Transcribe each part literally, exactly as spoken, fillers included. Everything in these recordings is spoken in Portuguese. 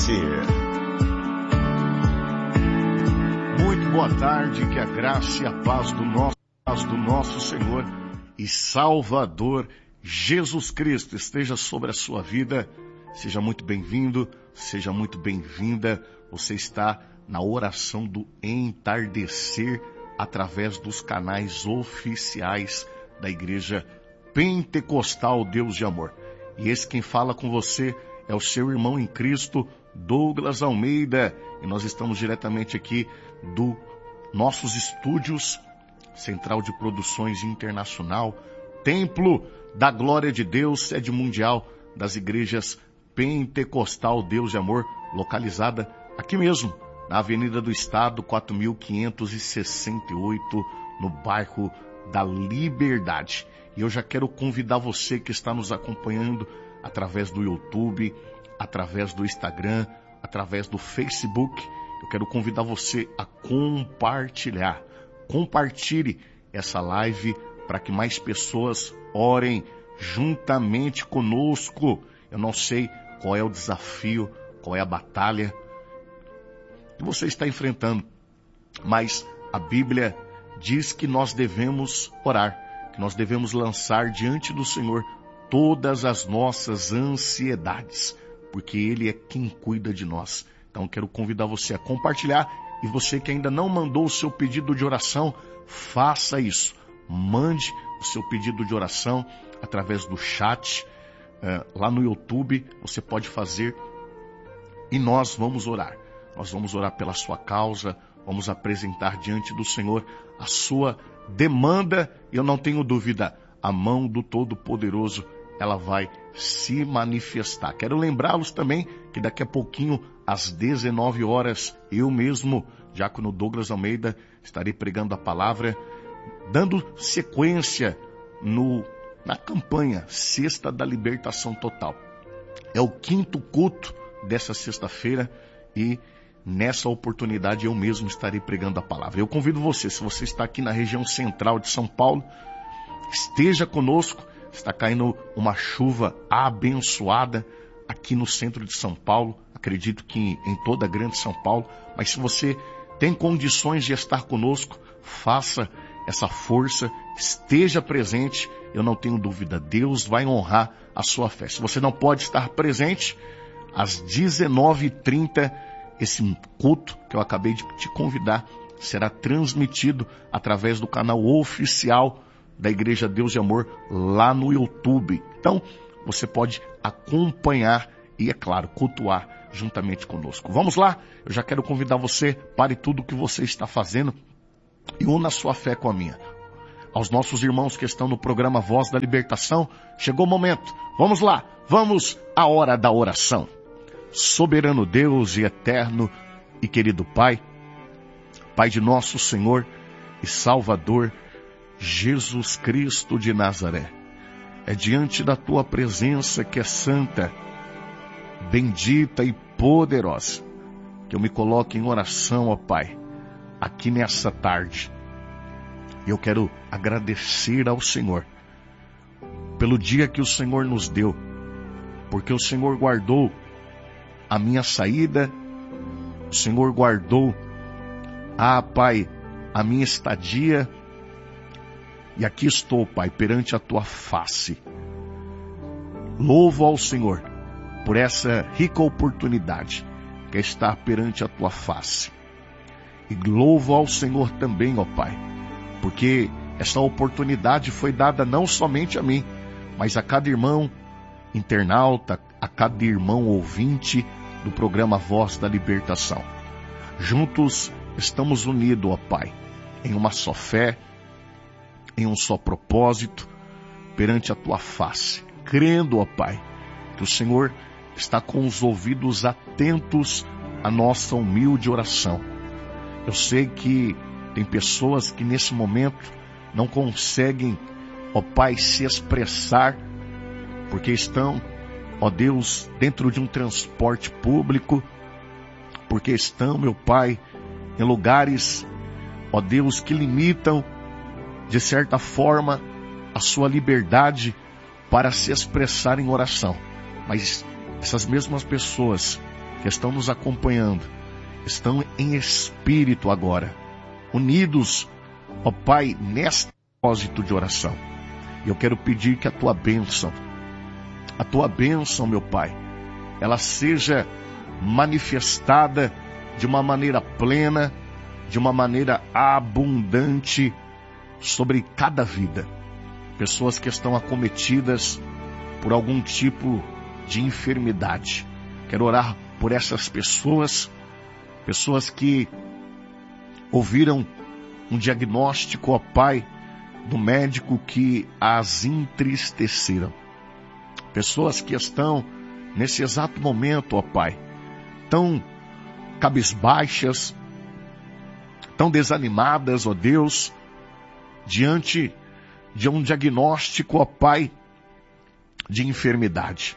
Muito boa tarde, que a graça e a paz do nosso, paz do nosso Senhor e Salvador Jesus Cristo esteja sobre a sua vida. Seja muito bem-vindo, seja muito bem-vinda. Você está na oração do entardecer através dos canais oficiais da Igreja Pentecostal Deus de Amor. E esse quem fala com você é o seu irmão em Cristo, Douglas Almeida, e nós estamos diretamente aqui do nossos estúdios, Central de Produções Internacional, Templo da Glória de Deus, sede mundial das igrejas Pentecostal Deus de Amor, localizada aqui mesmo, na Avenida do Estado, quatro mil quinhentos e sessenta e oito, no bairro da Liberdade. E eu já quero convidar você que está nos acompanhando através do YouTube, através do Instagram, através do Facebook. Eu quero convidar você a compartilhar. Compartilhe essa live para que mais pessoas orem juntamente conosco. Eu não sei qual é o desafio, qual é a batalha que você está enfrentando, mas a Bíblia diz que nós devemos orar, que nós devemos lançar diante do Senhor todas as nossas ansiedades, porque Ele é quem cuida de nós. Então quero convidar você a compartilhar, e você que ainda não mandou o seu pedido de oração, faça isso. Mande o seu pedido de oração através do chat, uh, lá no YouTube, você pode fazer, e nós vamos orar. Nós vamos orar pela sua causa, vamos apresentar diante do Senhor a sua demanda, e eu não tenho dúvida, a mão do Todo-Poderoso ela vai se manifestar. Quero lembrá-los também que daqui a pouquinho, às dezenove horas, eu mesmo, Diácono Douglas Almeida, estarei pregando a palavra, dando sequência no, na campanha Sexta da Libertação Total. É o quinto culto dessa sexta-feira e nessa oportunidade eu mesmo estarei pregando a palavra. Eu convido você, se você está aqui na região central de São Paulo, esteja conosco. Está caindo uma chuva abençoada aqui no centro de São Paulo, acredito que em toda a grande São Paulo, mas se você tem condições de estar conosco, faça essa força, esteja presente, eu não tenho dúvida, Deus vai honrar a sua fé. Se você não pode estar presente, às dezenove e trinta, esse culto que eu acabei de te convidar será transmitido através do canal oficial da Igreja Deus de Amor lá no YouTube. Então, você pode acompanhar e, é claro, cultuar juntamente conosco. Vamos lá? Eu já quero convidar você, pare tudo o que você está fazendo e una a sua fé com a minha. Aos nossos irmãos que estão no programa Voz da Libertação, chegou o momento. Vamos lá, vamos à hora da oração. Soberano Deus e eterno e querido Pai, Pai de nosso Senhor e Salvador, Jesus Cristo de Nazaré, é diante da Tua presença que é santa, bendita e poderosa, que eu me coloco em oração, ó Pai, aqui nessa tarde. E eu quero agradecer ao Senhor pelo dia que o Senhor nos deu, porque o Senhor guardou a minha saída, o Senhor guardou, ah Pai, a minha estadia. E aqui estou, Pai, perante a Tua face. Louvo ao Senhor por essa rica oportunidade que é estar perante a Tua face. E louvo ao Senhor também, ó Pai, porque essa oportunidade foi dada não somente a mim, mas a cada irmão internauta, a cada irmão ouvinte do programa Voz da Libertação. Juntos estamos unidos, ó Pai, em uma só fé, em um só propósito, perante a Tua face, crendo, ó Pai, que o Senhor está com os ouvidos atentos à nossa humilde oração. Eu sei que tem pessoas que nesse momento não conseguem, ó Pai, se expressar, porque estão, ó Deus, dentro de um transporte público, porque estão, meu Pai, em lugares, ó Deus, que limitam de certa forma, a sua liberdade para se expressar em oração. Mas essas mesmas pessoas que estão nos acompanhando, estão em espírito agora, unidos, ó Pai, neste propósito de oração. E eu quero pedir que a tua bênção, a tua bênção, meu Pai, ela seja manifestada de uma maneira plena, de uma maneira abundante sobre cada vida. Pessoas que estão acometidas por algum tipo de enfermidade. Quero orar por essas pessoas, pessoas que ouviram um diagnóstico, ó Pai, do médico que as entristeceram. Pessoas que estão nesse exato momento, ó Pai, tão cabisbaixas, tão desanimadas, ó Deus, diante de um diagnóstico, ó Pai, de enfermidade.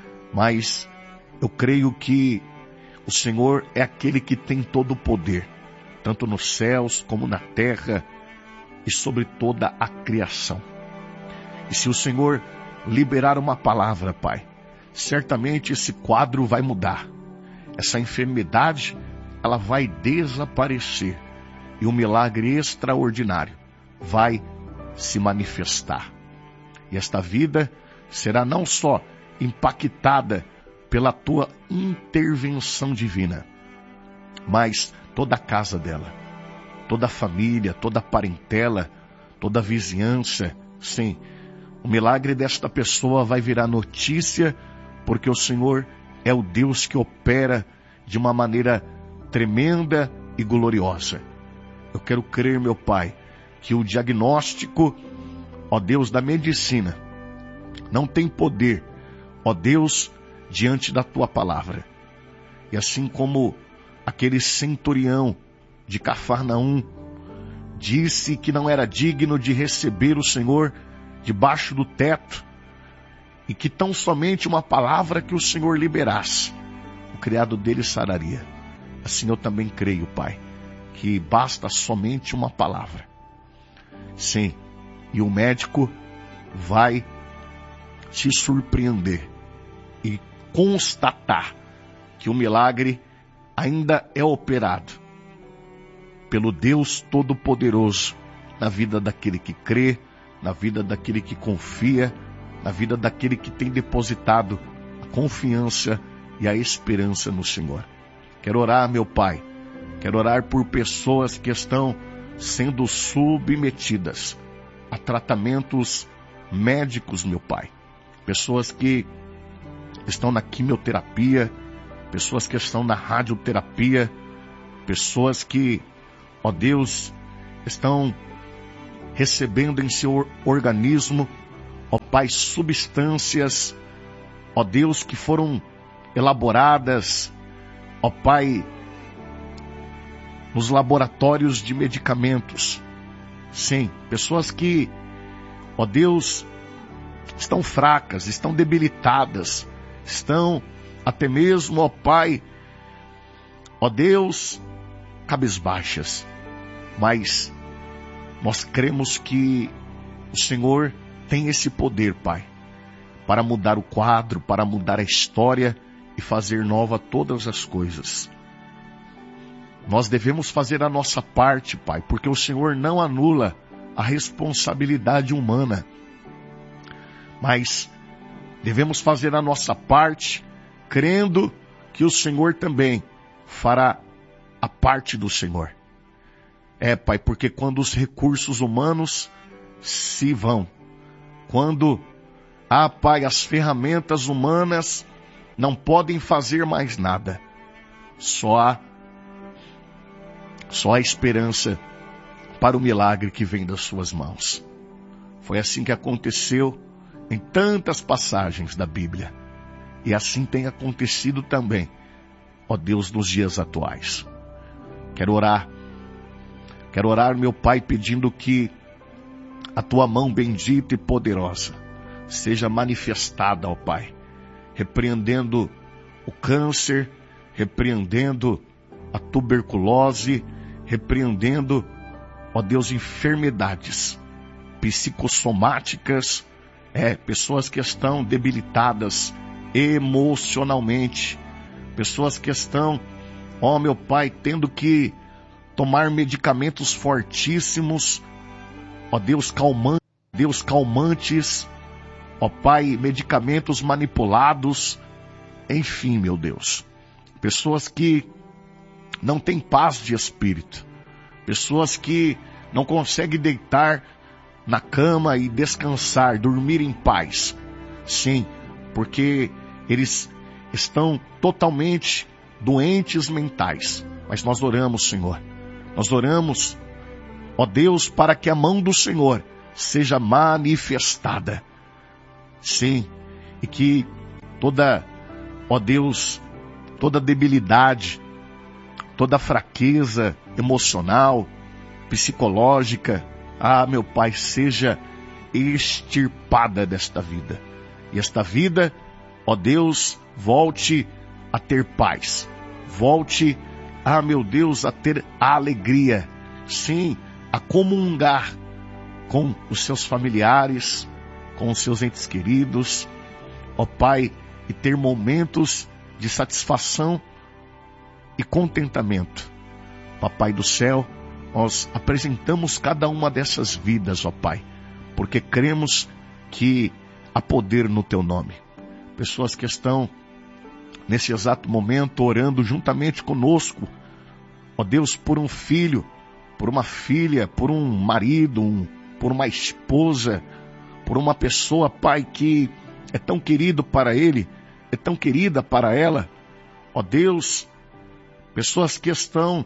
Mas eu creio que o Senhor é aquele que tem todo o poder, tanto nos céus como na terra e sobre toda a criação. E se o Senhor liberar uma palavra, Pai, certamente esse quadro vai mudar. Essa enfermidade, ela vai desaparecer e um milagre extraordinário vai se manifestar. E esta vida será não só impactada pela tua intervenção divina, mas toda a casa dela, toda a família, toda a parentela, toda a vizinhança, sim, o milagre desta pessoa vai virar notícia, porque o Senhor é o Deus que opera de uma maneira tremenda e gloriosa. Eu quero crer, meu Pai, que o diagnóstico, ó Deus, da medicina, não tem poder, ó Deus, diante da tua palavra. E assim como aquele centurião de Cafarnaum disse que não era digno de receber o Senhor debaixo do teto, e que tão somente uma palavra que o Senhor liberasse, o criado dele sararia. Assim eu também creio, Pai, que basta somente uma palavra. Sim, e o médico vai te surpreender e constatar que o milagre ainda é operado pelo Deus Todo-Poderoso na vida daquele que crê, na vida daquele que confia, na vida daquele que tem depositado a confiança e a esperança no Senhor. Quero orar, meu Pai, quero orar por pessoas que estão sendo submetidas a tratamentos médicos, meu Pai. Pessoas que estão na quimioterapia, pessoas que estão na radioterapia, pessoas que, ó Deus, estão recebendo em seu organismo, ó Pai, substâncias, ó Deus, que foram elaboradas, ó Pai, nos laboratórios de medicamentos. Sim, pessoas que, ó Deus, estão fracas, estão debilitadas, estão até mesmo, ó Pai, ó Deus, cabisbaixas. Mas nós cremos que o Senhor tem esse poder, Pai, para mudar o quadro, para mudar a história e fazer nova todas as coisas. Nós devemos fazer a nossa parte, Pai, porque o Senhor não anula a responsabilidade humana. Mas devemos fazer a nossa parte, crendo que o Senhor também fará a parte do Senhor. É, Pai, porque quando os recursos humanos se vão, quando, ah, Pai, as ferramentas humanas não podem fazer mais nada, só há, só há esperança para o milagre que vem das suas mãos. Foi assim que aconteceu em tantas passagens da Bíblia. E assim tem acontecido também, ó Deus, nos dias atuais. Quero orar, quero orar, meu Pai, pedindo que a tua mão bendita e poderosa seja manifestada, ó Pai, repreendendo o câncer, repreendendo a tuberculose, repreendendo, ó Deus, enfermidades psicossomáticas, é, pessoas que estão debilitadas emocionalmente, pessoas que estão, ó meu Pai, tendo que tomar medicamentos fortíssimos, ó Deus, calmantes, Deus, calmantes, ó Pai, medicamentos manipulados, enfim, meu Deus. Pessoas que não têm paz de espírito, pessoas que não conseguem deitar na cama e descansar, dormir em paz. Sim, porque eles estão totalmente doentes mentais. Mas nós oramos, Senhor. Nós oramos, ó Deus, para que a mão do Senhor seja manifestada. Sim, e que toda, ó Deus, toda debilidade, toda fraqueza emocional, psicológica, ah, meu Pai, seja extirpada desta vida. E esta vida, ó Deus, volte a ter paz. Volte, ah, meu Deus, a ter alegria. Sim, a comungar com os seus familiares, com os seus entes queridos, ó Pai, e ter momentos de satisfação e contentamento. Papai do céu, nós apresentamos cada uma dessas vidas, ó Pai, porque cremos que há poder no Teu nome. Pessoas que estão nesse exato momento orando juntamente conosco, ó Deus, por um filho, por uma filha, por um marido, um, por uma esposa, por uma pessoa, Pai, que é tão querido para ele, é tão querida para ela, ó Deus, pessoas que estão,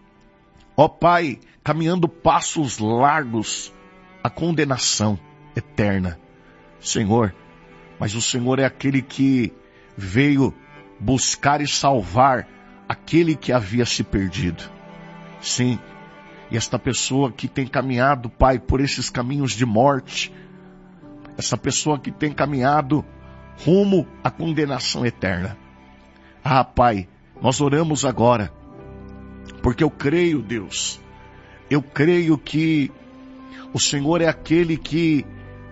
ó Pai, caminhando passos largos à condenação eterna. Senhor, mas o Senhor é aquele que veio buscar e salvar aquele que havia se perdido. Sim, e esta pessoa que tem caminhado, Pai, por esses caminhos de morte, essa pessoa que tem caminhado rumo à condenação eterna. Ah, Pai, nós oramos agora, porque eu creio, Deus, eu creio que o Senhor é aquele que,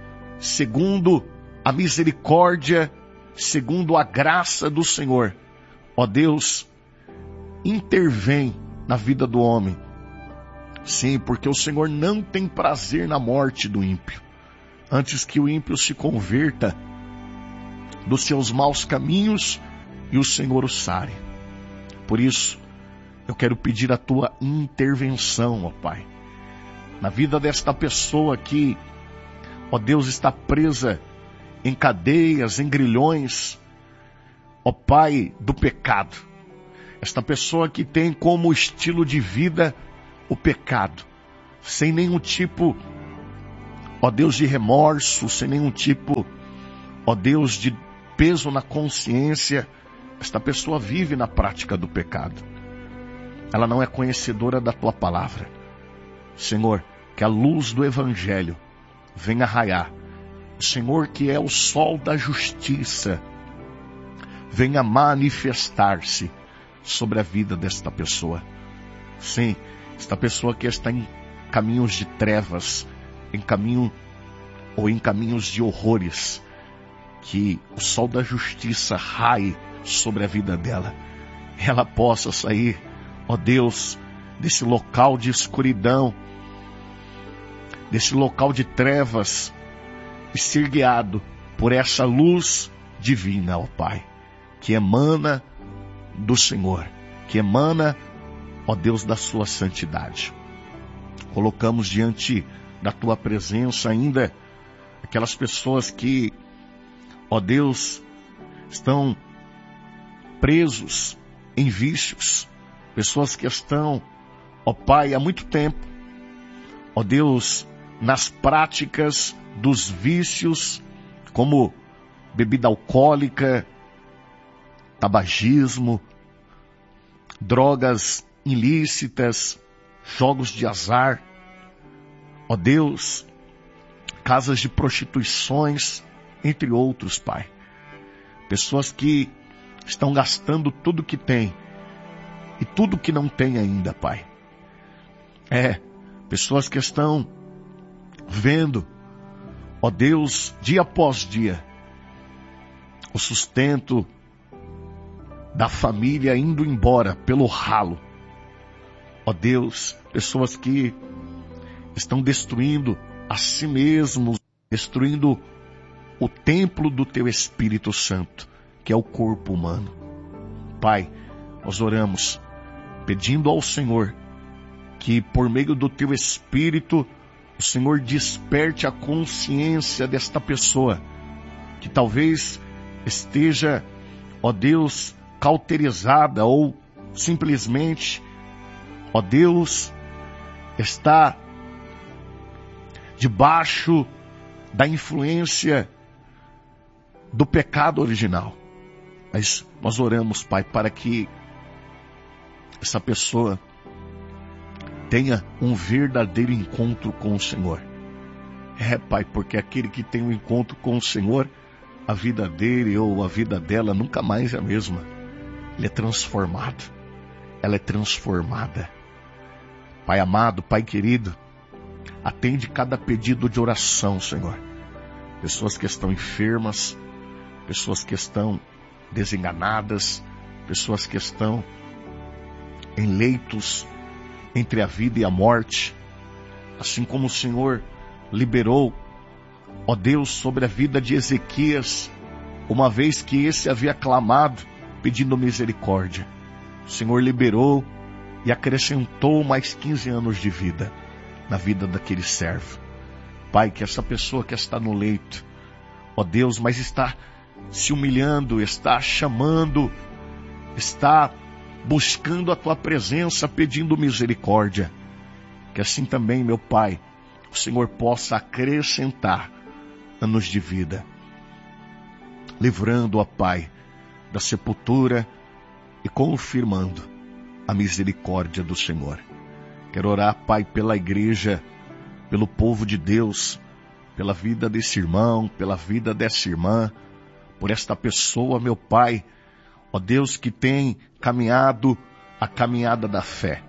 segundo a misericórdia, segundo a graça do Senhor, ó Deus, intervém na vida do homem. Sim, porque o Senhor não tem prazer na morte do ímpio, antes que o ímpio se converta dos seus maus caminhos e o Senhor o sare. Por isso, eu quero pedir a Tua intervenção, ó Pai, na vida desta pessoa que, ó Deus, está presa em cadeias, em grilhões, ó Pai, do pecado. Esta pessoa que tem como estilo de vida o pecado, sem nenhum tipo, ó Deus, de remorso, sem nenhum tipo, ó Deus, de peso na consciência. Esta pessoa vive na prática do pecado. Ela não é conhecedora da Tua palavra. Senhor, que a luz do Evangelho venha raiar. O Senhor, que é o sol da justiça, venha manifestar-se sobre a vida desta pessoa. Sim, esta pessoa que está em caminhos de trevas, em caminho ou em caminhos de horrores, que o sol da justiça raie sobre a vida dela. Ela possa sair, ó Deus, desse local de escuridão, desse local de trevas, e ser guiado por essa luz divina, ó Pai, que emana do Senhor, que emana, ó Deus, da Sua santidade. Colocamos diante da Tua presença ainda aquelas pessoas que, ó Deus, estão presos em vícios, pessoas que estão, ó Pai, há muito tempo, ó Deus, nas práticas dos vícios, como bebida alcoólica, tabagismo, drogas ilícitas, jogos de azar, ó Deus, casas de prostituições, entre outros, Pai. Pessoas que estão gastando tudo que tem e tudo que não tem ainda, Pai. É, pessoas que estão vendo, ó Deus, dia após dia, o sustento da família indo embora pelo ralo. Ó Deus, pessoas que estão destruindo a si mesmos, destruindo o templo do Teu Espírito Santo, que é o corpo humano. Pai, nós oramos pedindo ao Senhor que por meio do Teu Espírito o Senhor desperte a consciência desta pessoa que talvez esteja, ó Deus, cauterizada ou simplesmente, ó Deus, está debaixo da influência do pecado original. Mas nós oramos, Pai, para que essa pessoa tenha um verdadeiro encontro com o Senhor. É, Pai, porque aquele que tem um encontro com o Senhor, a vida dele ou a vida dela nunca mais é a mesma. Ele é transformado. Ela é transformada. Pai amado, Pai querido, atende cada pedido de oração, Senhor. Pessoas que estão enfermas, pessoas que estão desenganadas, pessoas que estão em leitos entre a vida e a morte, assim como o Senhor liberou, ó Deus, sobre a vida de Ezequias, uma vez que esse havia clamado, pedindo misericórdia. O Senhor liberou e acrescentou mais quinze anos de vida na vida daquele servo. Pai, que essa pessoa que está no leito, ó Deus, mas está se humilhando, está chamando, está buscando a Tua presença, pedindo misericórdia. Que assim também, meu Pai, o Senhor possa acrescentar anos de vida, livrando, ó Pai, da sepultura e confirmando a misericórdia do Senhor. Quero orar, Pai, pela igreja, pelo povo de Deus, pela vida desse irmão, pela vida dessa irmã, por esta pessoa, meu Pai, ó Deus, que tem caminhado a caminhada da fé.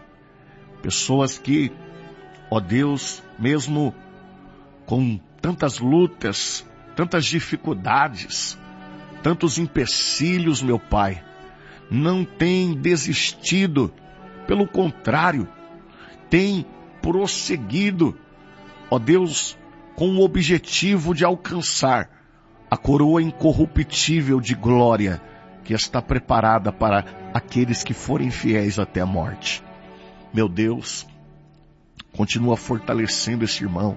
Pessoas que, ó Deus, mesmo com tantas lutas, tantas dificuldades, tantos empecilhos, meu Pai, não tem desistido, pelo contrário, tem prosseguido, ó Deus, com o objetivo de alcançar a coroa incorruptível de glória que está preparada para aqueles que forem fiéis até a morte. Meu Deus, continua fortalecendo esse irmão,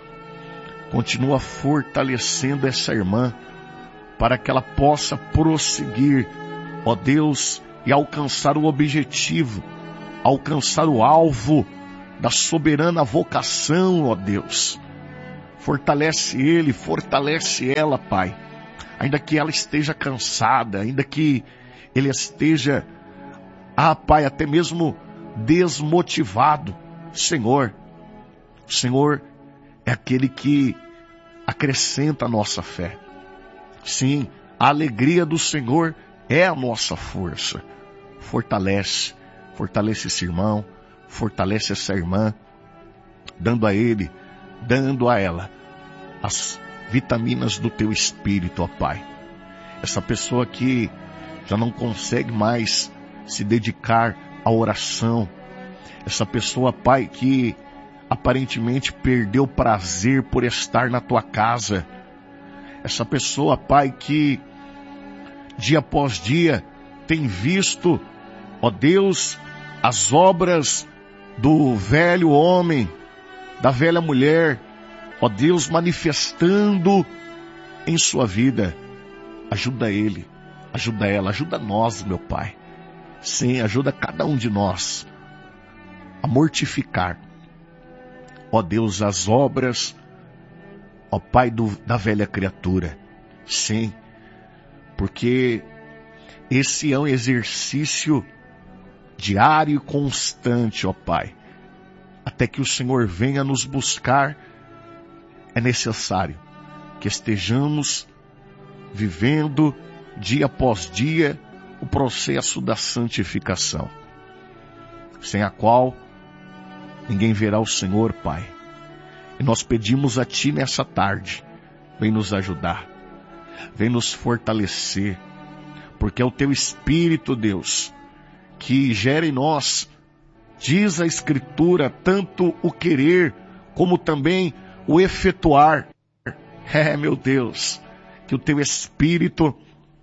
continua fortalecendo essa irmã, para que ela possa prosseguir, ó Deus, e alcançar o objetivo, alcançar o alvo da soberana vocação, ó Deus. Fortalece ele, fortalece ela, Pai. Ainda que ela esteja cansada, ainda que ele esteja, ah, Pai, até mesmo desmotivado. Senhor, o Senhor é aquele que acrescenta a nossa fé. Sim, a alegria do Senhor é a nossa força. Fortalece, fortalece esse irmão, fortalece essa irmã, dando a ele, dando a ela as vitaminas do Teu Espírito, ó Pai. Essa pessoa que já não consegue mais se dedicar à oração, essa pessoa, Pai, que aparentemente perdeu prazer por estar na Tua casa, essa pessoa, Pai, que dia após dia tem visto, ó Deus, as obras do velho homem, da velha mulher, ó Deus, manifestando em sua vida. Ajuda ele, ajuda ela, ajuda nós, meu Pai. Sim, ajuda cada um de nós a mortificar, ó Deus, as obras, ó Pai, do, da velha criatura. Sim, porque esse é um exercício diário e constante, ó Pai. Até que o Senhor venha nos buscar, é necessário que estejamos vivendo dia após dia o processo da santificação, sem a qual ninguém verá o Senhor, Pai. E nós pedimos a Ti nessa tarde, vem nos ajudar, vem nos fortalecer, porque é o teu Espírito, Deus, que gera em nós, diz a Escritura, tanto o querer como também o efetuar. É, meu Deus, que o teu Espírito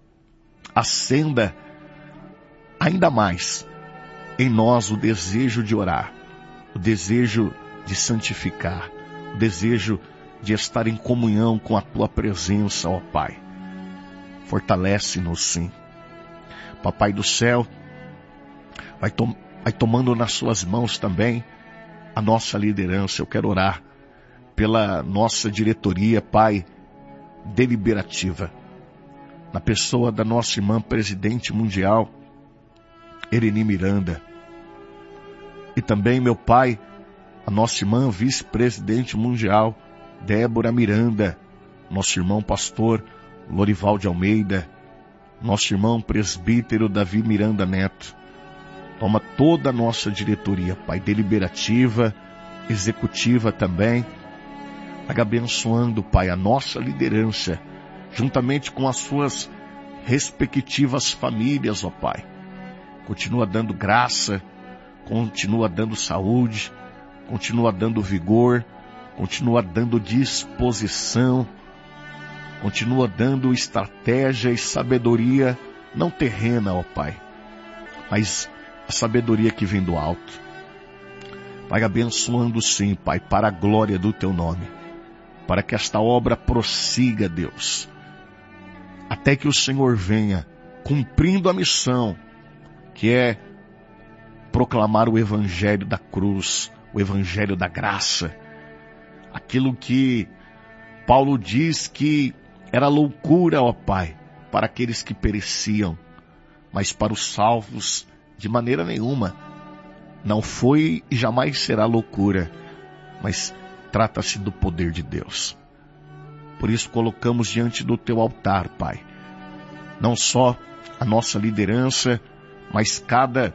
acenda ainda mais em nós o desejo de orar, o desejo de santificar, o desejo de estar em comunhão com a tua presença, ó Pai. Fortalece-nos, sim. Papai do céu, vai, to- vai tomando nas suas mãos também a nossa liderança. Eu quero orar pela nossa diretoria, Pai, deliberativa, na pessoa da nossa irmã presidente mundial, Ereni Miranda. E também, meu Pai, a nossa irmã vice-presidente mundial, Débora Miranda, nosso irmão pastor Lorival de Almeida, nosso irmão presbítero Davi Miranda Neto. Toma toda a nossa diretoria, Pai, deliberativa, executiva também. Vai abençoando, Pai, a nossa liderança, juntamente com as suas respectivas famílias, ó Pai. Continua dando graça, continua dando saúde, continua dando vigor, continua dando disposição, continua dando estratégia e sabedoria, não terrena, ó Pai, mas a sabedoria que vem do alto. Vai abençoando sim, Pai, para a glória do Teu nome, para que esta obra prossiga, Deus, até que o Senhor venha, cumprindo a missão, que é proclamar o Evangelho da cruz, o Evangelho da graça, aquilo que Paulo diz que era loucura, ó Pai, para aqueles que pereciam, mas para os salvos, de maneira nenhuma. Não foi e jamais será loucura, mas trata-se do poder de Deus. Por isso colocamos diante do Teu altar, Pai, não só a nossa liderança, mas cada,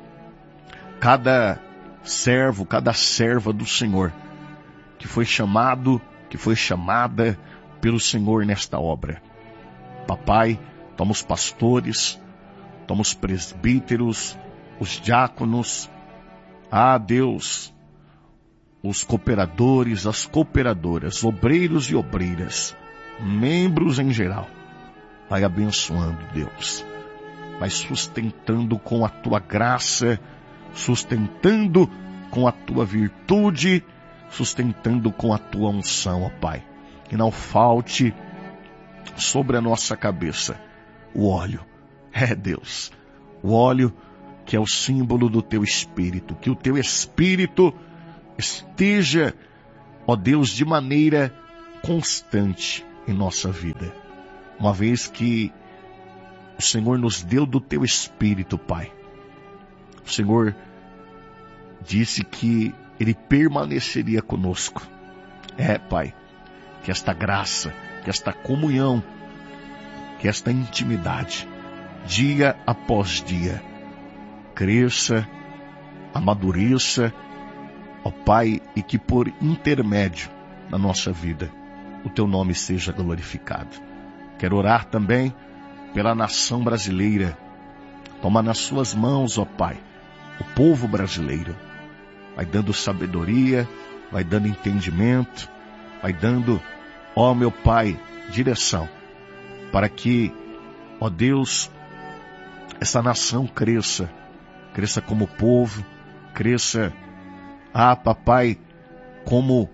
cada servo, cada serva do Senhor, que foi chamado, que foi chamada pelo Senhor nesta obra. Papai, toma os pastores, toma os presbíteros, os diáconos, ah Deus, os cooperadores, as cooperadoras, obreiros e obreiras, membros em geral. Vai abençoando, Deus. Vai sustentando com a Tua graça, sustentando com a Tua virtude, sustentando com a Tua unção, ó Pai. Que não falte sobre a nossa cabeça o óleo. É, Deus, o óleo que é o símbolo do Teu Espírito. Que o Teu Espírito esteja, ó Deus, de maneira constante em nossa vida. Uma vez que o Senhor nos deu do Teu Espírito, Pai. O Senhor disse que Ele permaneceria conosco. É, Pai, que esta graça, que esta comunhão, que esta intimidade, dia após dia, cresça, amadureça, ó Pai, e que por intermédio na nossa vida, o Teu nome seja glorificado. Quero orar também pela nação brasileira. Toma nas Suas mãos, ó Pai, o povo brasileiro. Vai dando sabedoria, vai dando entendimento, vai dando, ó meu Pai, direção, para que, ó Deus, essa nação cresça, cresça como povo, cresça, ah papai, como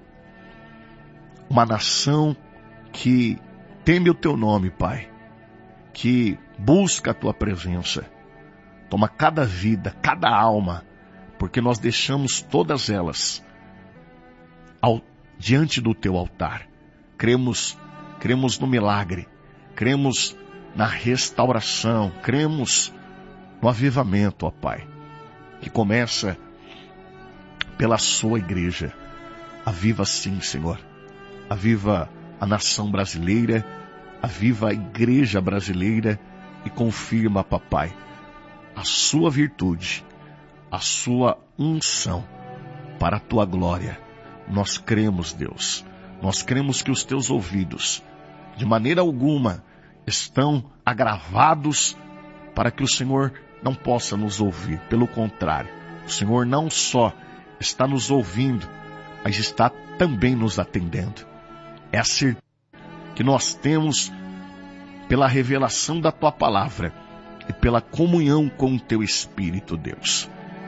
uma nação que teme o Teu nome, Pai, que busca a Tua presença. Toma cada vida, cada alma, porque nós deixamos todas elas ao, diante do Teu altar. Cremos, cremos no milagre, cremos na restauração, cremos no avivamento, ó Pai, que começa pela Sua igreja. Aviva sim, Senhor. Aviva a nação brasileira, aviva a igreja brasileira e confirma, papai, a Sua virtude, a Sua unção para a Tua glória. Nós cremos, Deus, nós cremos que os Teus ouvidos, de maneira alguma, estão agravados para que o Senhor não possa nos ouvir. Pelo contrário, o Senhor não só está nos ouvindo, mas está também nos atendendo. É a certeza que nós temos pela revelação da Tua palavra e pela comunhão com o Teu Espírito, Deus.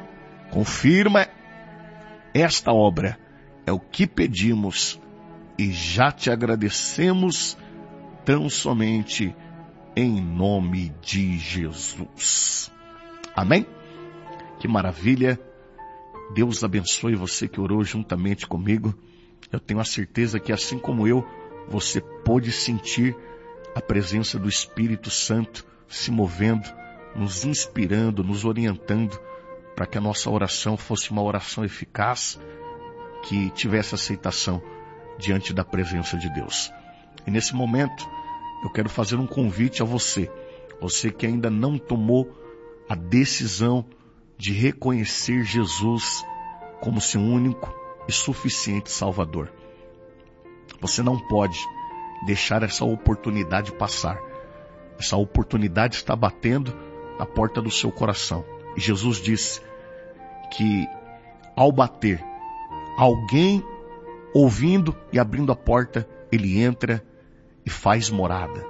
Confirma esta obra, é o que pedimos e já Te agradecemos tão somente em nome de Jesus. Amém? Que maravilha! Deus abençoe você que orou juntamente comigo. Eu tenho a certeza que, assim como eu, você pôde sentir a presença do Espírito Santo se movendo, nos inspirando, nos orientando, para que a nossa oração fosse uma oração eficaz, que tivesse aceitação diante da presença de Deus. E nesse momento, eu quero fazer um convite a você, você que ainda não tomou a decisão de reconhecer Jesus como seu único e suficiente Salvador. Você não pode deixar essa oportunidade passar. Essa oportunidade está batendo na porta do seu coração. E Jesus disse que ao bater, alguém ouvindo e abrindo a porta, ele entra e faz morada.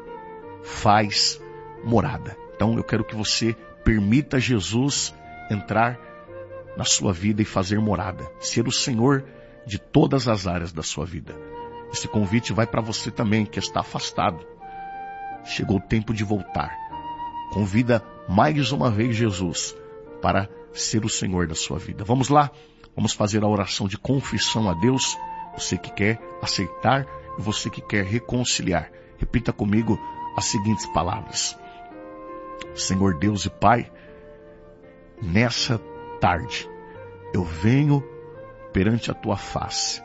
Faz morada. Então eu quero que você permita Jesus entrar na sua vida e fazer morada. Ser o Senhor de todas as áreas da sua vida. Esse convite vai para você também que está afastado. Chegou o tempo de voltar. Convida mais uma vez Jesus para ser o Senhor da sua vida. Vamos lá? Vamos fazer a oração de confissão a Deus. Você que quer aceitar e você que quer reconciliar. Repita comigo as seguintes palavras. Senhor Deus e Pai, nessa tarde eu venho perante a Tua face.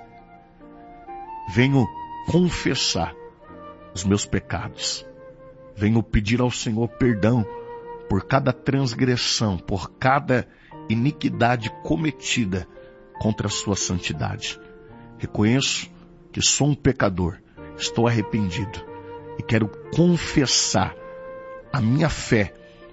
Venho confessar os meus pecados. Venho pedir ao Senhor perdão por cada transgressão, por cada iniquidade cometida contra a Sua santidade. Reconheço que sou um pecador, estou arrependido e quero confessar a minha fé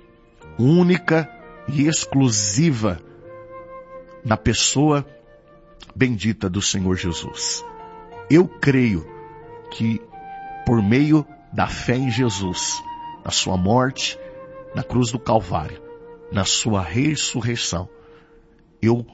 única e exclusiva na pessoa bendita do Senhor Jesus. Eu creio que por meio da fé em Jesus, na sua morte, na cruz do Calvário, na sua ressurreição, eu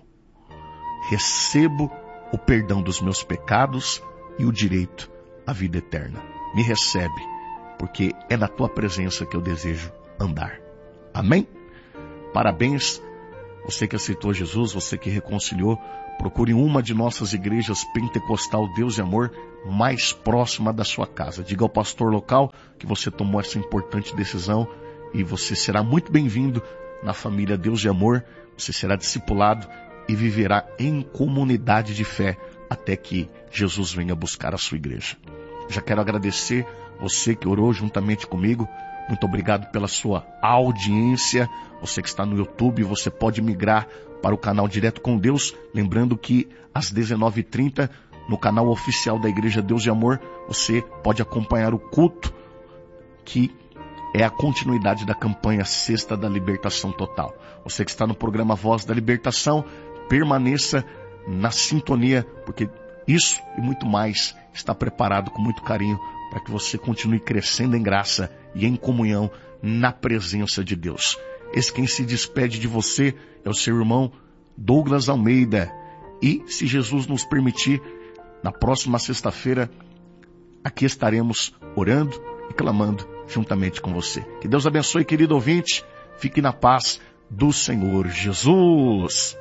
recebo o perdão dos meus pecados e o direito à vida eterna. Me recebe, porque é na Tua presença que eu desejo andar. Amém? Parabéns, você que aceitou Jesus, você que reconciliou. Procure uma de nossas igrejas pentecostal Deus e Amor mais próxima da sua casa. Diga ao pastor local que você tomou essa importante decisão e você será muito bem-vindo na família Deus e Amor. Você será discipulado e viverá em comunidade de fé até que Jesus venha buscar a sua igreja. Já quero agradecer você que orou juntamente comigo. Muito obrigado pela sua audiência. Você que está no YouTube, você pode migrar para o canal Direto com Deus. Lembrando que às dezenove e trinta, no canal oficial da Igreja Deus e Amor, você pode acompanhar o culto, que é a continuidade da campanha Sexta da Libertação Total. Você que está no programa Voz da Libertação, permaneça na sintonia, porque isso e muito mais está preparado com muito carinho para que você continue crescendo em graça e em comunhão na presença de Deus. Esse quem se despede de você é o seu irmão Douglas Almeida. E, se Jesus nos permitir, na próxima sexta-feira, aqui estaremos orando e clamando juntamente com você. Que Deus abençoe, querido ouvinte. Fique na paz do Senhor Jesus.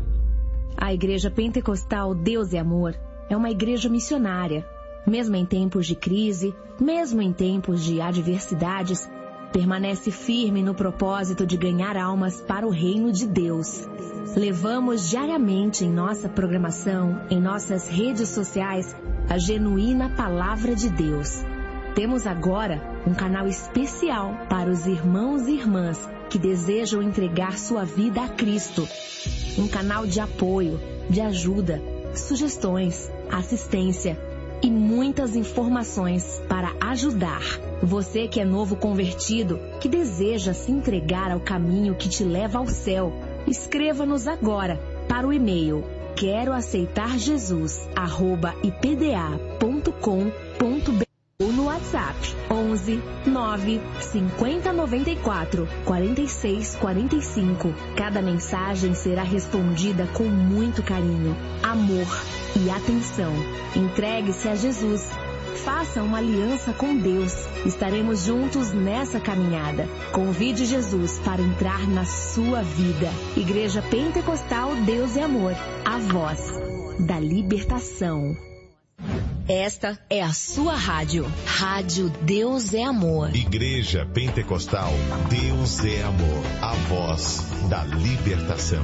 A Igreja Pentecostal Deus e Amor é uma igreja missionária. Mesmo em tempos de crise, mesmo em tempos de adversidades, permanece firme no propósito de ganhar almas para o reino de Deus. Levamos diariamente em nossa programação, em nossas redes sociais, a genuína palavra de Deus. Temos agora um canal especial para os irmãos e irmãs que desejam entregar sua vida a Cristo. Um canal de apoio, de ajuda, sugestões, assistência e muitas informações para ajudar. Você que é novo convertido, que deseja se entregar ao caminho que te leva ao céu, escreva-nos agora para o e-mail quero aceitar Jesus arroba i p d a ponto com ponto b r ou no WhatsApp onze nove cinquenta noventa e quatro quarenta e seis quarenta e cinco. Cada mensagem será respondida com muito carinho, amor e atenção. Entregue-se a Jesus. Faça uma aliança com Deus. Estaremos juntos nessa caminhada. Convide Jesus para entrar na sua vida. Igreja Pentecostal Deus é Amor. A voz da libertação. Esta é a sua rádio. Rádio Deus é Amor. Igreja Pentecostal Deus é Amor. A voz da libertação.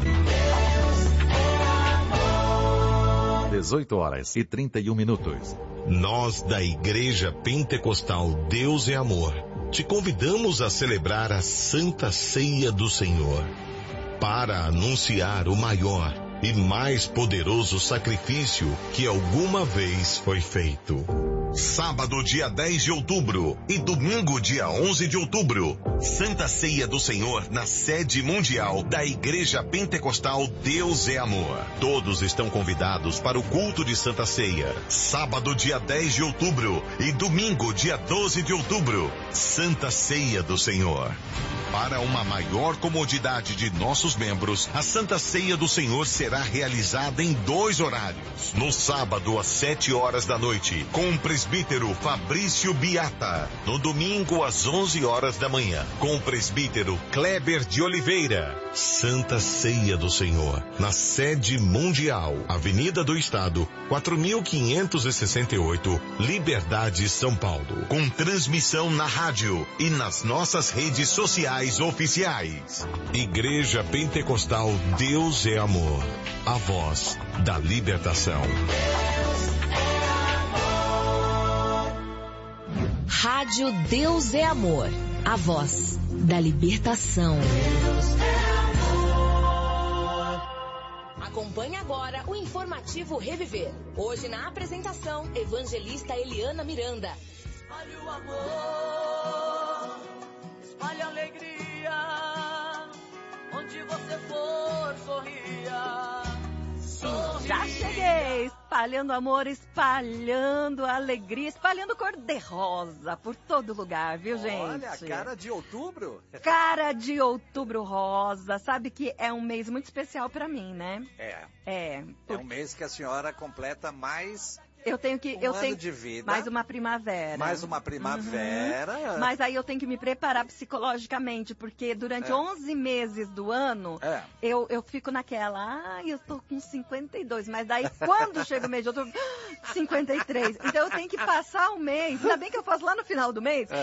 dezoito horas e trinta e um minutos. Nós da Igreja Pentecostal Deus é Amor te convidamos a celebrar a Santa Ceia do Senhor para anunciar o maior e mais poderoso sacrifício que alguma vez foi feito. Sábado, dia dez de outubro e domingo, dia onze de outubro, Santa Ceia do Senhor na sede mundial da Igreja Pentecostal Deus é Amor. Todos estão convidados para o culto de Santa Ceia. Sábado, dia dez de outubro e domingo, dia doze de outubro, Santa Ceia do Senhor. Para uma maior comodidade de nossos membros, a Santa Ceia do Senhor será realizada em dois horários. No sábado, às sete horas da noite, com o presbítero Fabrício Biata. No domingo, às onze horas da manhã, com o presbítero Kleber de Oliveira. Santa Ceia do Senhor, na sede mundial, Avenida do Estado, quatro mil quinhentos e sessenta e oito, Liberdade, São Paulo. Com transmissão na rádio e nas nossas redes sociais oficiais. Igreja Pentecostal Deus é Amor. A voz da libertação. Rádio Deus é Amor. A voz da libertação. Acompanhe agora o informativo Reviver. Hoje na apresentação, evangelista Eliana Miranda. Espalhe o amor, espalhe a alegria, onde você for, sorria. Sim, já cheguei, espalhando amor, espalhando alegria, espalhando cor de rosa por todo lugar, viu, gente? Olha, cara de outubro. Cara de outubro rosa, sabe que é um mês muito especial pra mim, né? É. É. É um mês que a senhora completa mais... Eu tenho que, um eu ano tenho de vida. mais uma primavera. Mais uma primavera. Uhum. Mas aí eu tenho que me preparar psicologicamente, porque durante é. onze meses do ano, é. eu, eu fico naquela, ah, eu tô com cinquenta e dois, mas daí quando chega o mês de outubro, cinquenta e três. Então eu tenho que passar o mês, ainda bem que eu faço lá no final do mês, é.